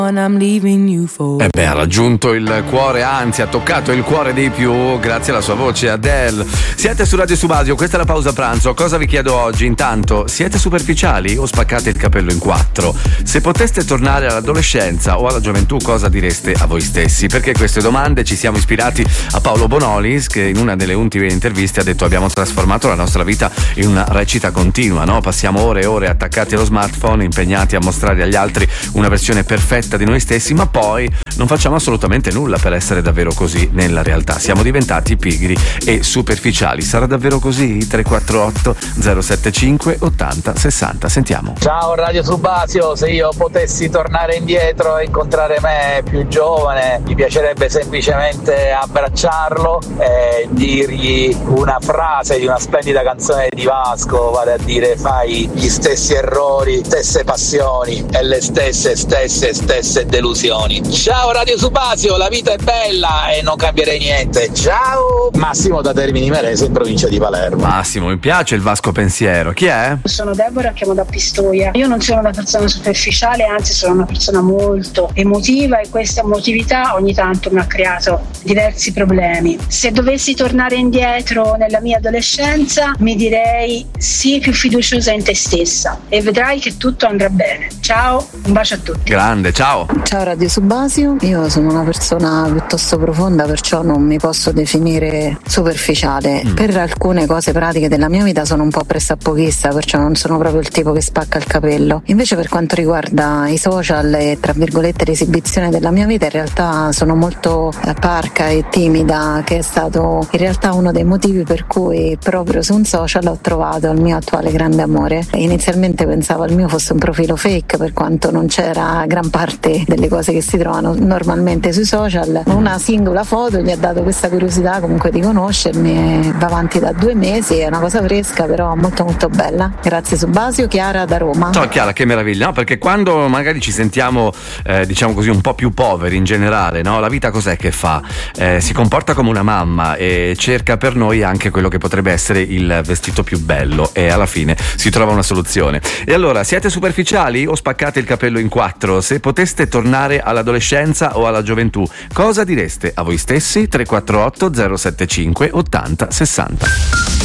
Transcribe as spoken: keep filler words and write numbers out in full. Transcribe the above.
E beh, ha raggiunto il cuore, anzi ha toccato il cuore dei più grazie alla sua voce, Adele. Siete su Radio Subasio, questa è la pausa pranzo. Cosa vi chiedo oggi? Intanto, siete superficiali o spaccate il capello in quattro? Se poteste tornare all'adolescenza o alla gioventù, cosa direste a voi stessi? Perché queste domande ci siamo ispirati a Paolo Bonolis, che in una delle ultime interviste ha detto: abbiamo trasformato la nostra vita in una recita continua, no? Passiamo ore e ore attaccati allo smartphone, impegnati a mostrare agli altri una versione perfetta di noi stessi, ma poi non facciamo assolutamente nulla per essere davvero così nella realtà. Siamo diventati pigri e superficiali. Sarà davvero così? tre quattro otto zero sette cinque ottanta sessanta. Sentiamo. Ciao Radio Subasio, se io potessi tornare indietro e incontrare me più giovane, mi piacerebbe semplicemente abbracciarlo e dirgli una frase di una splendida canzone di Vasco, vale a dire: fai gli stessi errori, stesse passioni e le stesse stesse stesse delusioni. Ciao Radio Subasio, la vita è bella e non cambierei niente. Ciao! Massimo da Termini Imerese, in provincia di Palermo. Massimo, mi piace il Vasco pensiero. Chi è? Sono Deborah, chiamo da Pistoia. Io non sono una persona superficiale, anzi sono una persona molto emotiva, e questa emotività ogni tanto mi ha creato diversi problemi. Se dovessi tornare indietro nella mia adolescenza, mi direi: sii più fiduciosa in te stessa e vedrai che tutto andrà bene. Ciao, un bacio a tutti. Grande, ciao. Ciao Radio Subasio, io sono una persona piuttosto profonda, perciò non mi posso definire superficiale. Mm. Per alcune cose pratiche della mia vita sono un po' pressapochista, perciò non sono proprio il tipo che spacca il capello. Invece per quanto riguarda i social e tra virgolette l'esibizione della mia vita, in realtà sono molto parca e timida, che è stato in realtà uno dei motivi per cui proprio su un social ho trovato il mio attuale grande amore. Inizialmente pensavo il mio fosse un profilo fake, per quanto non c'era gran parte delle cose che si trovano normalmente sui social. Una singola foto gli ha dato questa curiosità comunque di conoscermi, e va avanti da due mesi, è una cosa fresca però molto molto bella. Grazie Subasio. Chiara da Roma. Ciao Chiara, che meraviglia, no? Perché quando magari ci sentiamo eh, diciamo così un po' più poveri in generale, no? La vita cos'è che fa? Eh, si comporta come una mamma e cerca per noi anche quello che potrebbe essere il vestito più bello, e alla fine si trova una soluzione. E allora, siete superficiali o spaccate il capello in quattro? Se poteste tornare all'adolescenza o alla gioventù, cosa direste a voi stessi? tre quattro otto zero sette cinque ottanta sessanta.